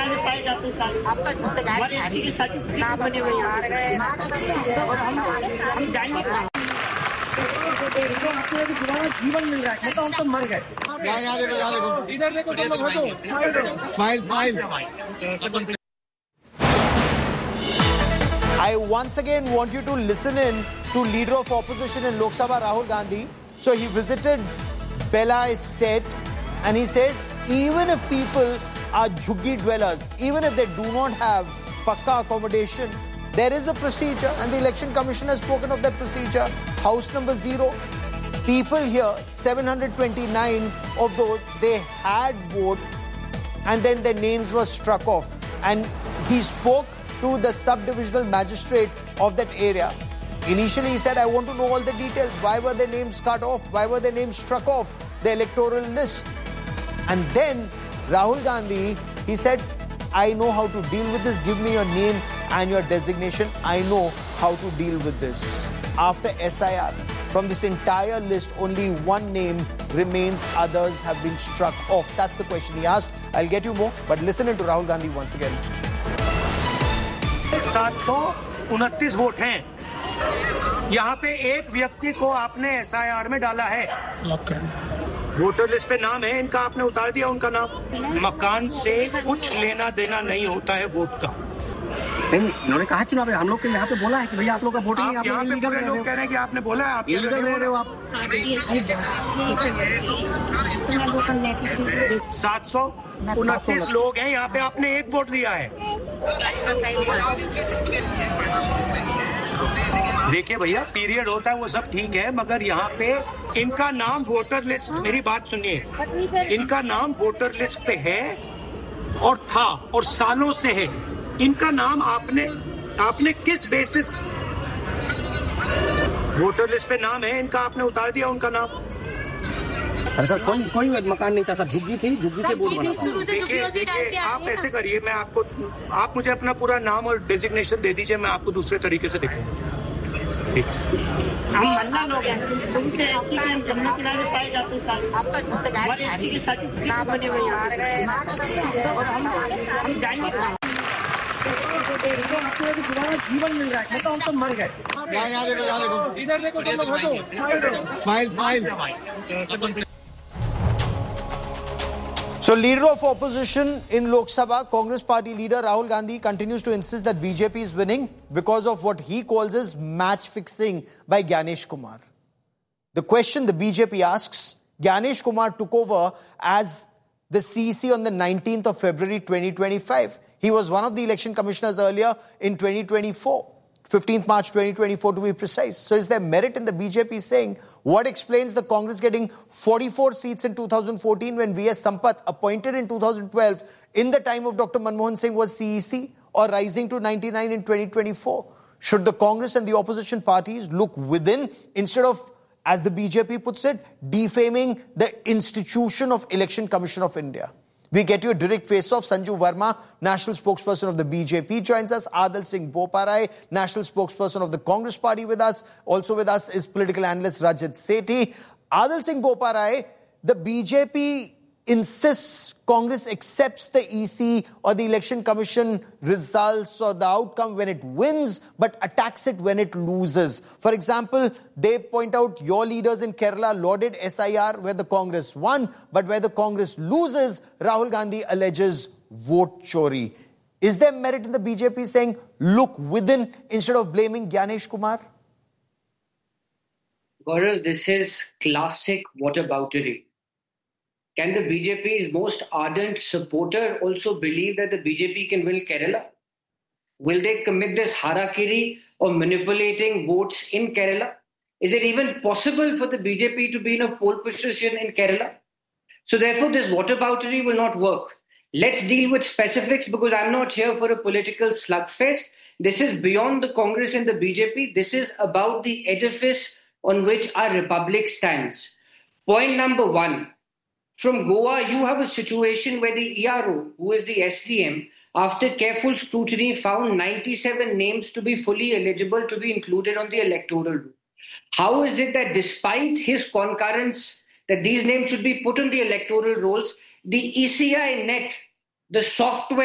किनारे पाए जाते सारे हमारे एससी के सर्टिफिकेट बने हुए और हम जाएंगे कहाँ? जीवन मिल रहा है, मतलब हम तो मर गए। इधर देखो तुम लोग, smile. I once again want you to listen in to Leader of Opposition in Lok Sabha, Rahul Gandhi. So he visited Bela Estate and he says even if people are jhuggi dwellers, even if they do not have pakka accommodation, there is a procedure and the Election Commission has spoken of that procedure. House number 0. People here, 729 of those, they had vote and then their names were struck off. And he spoke to the sub-divisional magistrate of that area. Initially he said, I want to know all the details. Why were their names cut off? Why were their names struck off the electoral list? And then Rahul Gandhi, he said, I know how to deal with this. Give me your name and your designation. I know how to deal with this. After SIR, from this entire list, only one name remains. Others have been struck off. That's the question he asked. I'll get you more, but listen to Rahul Gandhi once again. 729 vote हैं। यहाँ पे एक व्यक्ति को आपने SIR में डाला है। वोटर लिस्ट पे नाम है, इनका आपने उतार दिया उनका नाम। मकान से कुछ लेना देना नहीं होता है वोट का। नहीं, इन्होंने कहा चुनाव में हम लोग के यहाँ पे बोला है कि भैया आप लोग का वोटिंग आप यहाँ पे पूरे लोग कह रहे हैं कि आपने बोला है, आप इलीगल रह रहे हो आप। 729 लोग हैं यहाँ पे, आपने एक वोट दिया है। देखिए भैया, पीरियड होता है वो सब ठीक है, मगर यहाँ पे इनका नाम वोटर लिस्ट, मेरी बात सुनिए, इनका नाम वोटर लिस्ट पे है और था और सालों से है। इनका नाम आपने किस बेसिस, वोटर लिस्ट पे नाम है इनका, आपने उतार दिया उनका नाम। अरे सर, कोई मकान नहीं था सर, झुग्गी थी, झुग्गी से वोट बना था। देखिए आप ऐसे करिए, मैं आपको, आप मुझे अपना पूरा नाम और डेजिग्नेशन दे दीजिए, मैं आपको दूसरे तरीके से दिखाऊंगा। हम मल्ला लोग हैं, तुमसे एससी के हम जमुना किनारे पाए जाते सारे हमारे एससी के सर्टिफिकेट बने हुए और हम जाएंगे कहाँ? जीवन मिल रहा है, मतलब हम तो मर गए। इधर देखो तुम लोग, smile. So, Leader of Opposition in Lok Sabha, Congress Party leader Rahul Gandhi continues to insist that BJP is winning because of what he calls as match fixing by Gyanesh Kumar. The question the BJP asks, Gyanesh Kumar took over as the CEC on the 19th of February 2025. He was one of the election commissioners earlier in 2024. 15th March 2024 to be precise. So is there merit in the BJP saying what explains the Congress getting 44 seats in 2014 when V.S. Sampath, appointed in 2012 in the time of Dr. Manmohan Singh, was CEC, or rising to 99 in 2024? Should the Congress and the opposition parties look within instead of, as the BJP puts it, defaming the institution of Election Commission of India? We get you a direct face-off. Sanju Verma, national spokesperson of the BJP, joins us. Adil Singh Boparai, national spokesperson of the Congress Party, with us. Also with us is political analyst Rajat Sethi. Adil Singh Boparai, the BJP insists Congress accepts the EC or the Election Commission results or the outcome when it wins, but attacks it when it loses. For example, they point out your leaders in Kerala lauded SIR where the Congress won, but where the Congress loses, Rahul Gandhi alleges vote chori. Is there merit in the BJP saying, look within instead of blaming Gyanesh Kumar? Gaurav, this is classic whataboutery. Can the BJP's most ardent supporter also believe that the BJP can win Kerala? Will they commit this harakiri of manipulating votes in Kerala? Is it even possible for the BJP to be in a pole position in Kerala? So therefore, this whataboutery will not work. Let's deal with specifics, because I'm not here for a political slugfest. This is beyond the Congress and the BJP. This is about the edifice on which our republic stands. Point number one. From Goa, you have a situation where the ERO, who is the SDM, after careful scrutiny, found 97 names to be fully eligible to be included on the electoral roll. How is it that despite his concurrence that these names should be put on the electoral rolls, the ECI net, the software